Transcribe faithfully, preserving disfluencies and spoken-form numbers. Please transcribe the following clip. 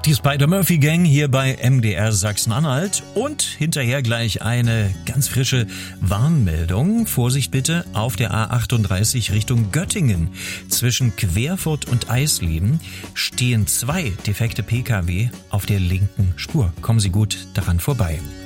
Die Spider-Murphy-Gang hier bei M D R Sachsen-Anhalt und hinterher gleich eine ganz frische Warnmeldung. Vorsicht bitte auf der A achtunddreißig Richtung Göttingen. Zwischen Querfurt und Eisleben stehen zwei defekte P K W auf der linken Spur. Kommen Sie gut daran vorbei.